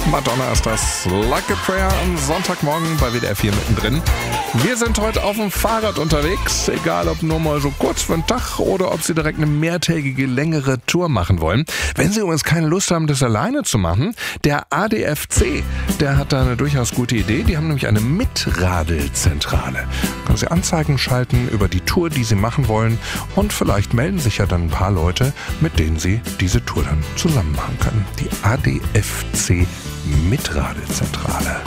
Madonna ist das. Like a Prayer am Sonntagmorgen bei WDR 4 mittendrin. Wir sind heute auf dem Fahrrad unterwegs, egal ob nur mal so kurz für einen Tag oder ob Sie direkt eine mehrtägige, längere Tour machen wollen. Wenn Sie übrigens keine Lust haben, das alleine zu machen, der ADFC, der hat da eine durchaus gute Idee. Die haben nämlich eine Mitradelzentrale. Können Sie Anzeigen schalten über die Tour, die Sie machen wollen, und vielleicht melden sich ja dann ein paar Leute, mit denen Sie diese Tour dann zusammen machen können. Die ADFC Mitradelzentrale.